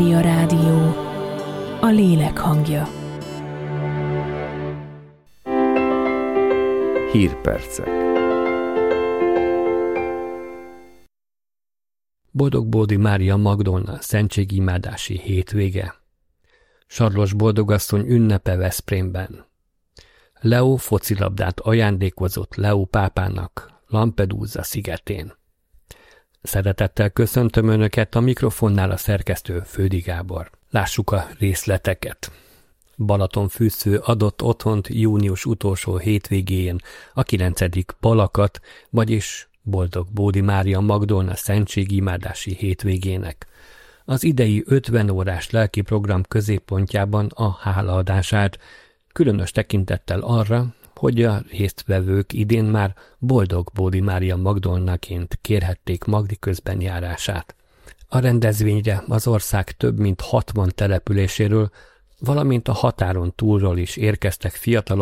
A rádió, a lélek hangja. Hírpercek. Boldog Bódi Mária Magdolna szentségimádási hétvége. Sarlos boldogasszony ünnepe Veszprémben. Leo focilabdát ajándékozott Leo pápának Lampedusa szigetén. Szeretettel köszöntöm Önöket, a mikrofonnál a szerkesztő Fődi Gábor. Lássuk a részleteket. Balatonfürdő adott otthont június utolsó hétvégén a 9. Palakat, vagyis Boldog Bódi Mária Magdolna szentségimádási hétvégének. Az idei 50 órás lelki program középpontjában a hálaadását, különös tekintettel arra, hogy a résztvevők idén már Boldog Bódi Mária Magdolnaként kérhették magdi közbenjárását. A rendezvényre az ország több mint 60 településéről, valamint a határon túlról is érkeztek fiatalok,